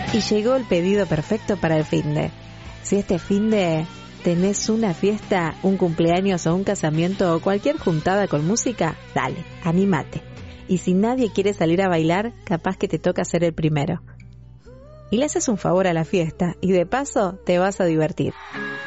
Y llegó el pedido perfecto para el finde. Si este finde tenés una fiesta, un cumpleaños o un casamiento o cualquier juntada con música, dale, anímate. Y si nadie quiere salir a bailar, capaz que te toca ser el primero. Y le haces un favor a la fiesta y de paso te vas a divertir.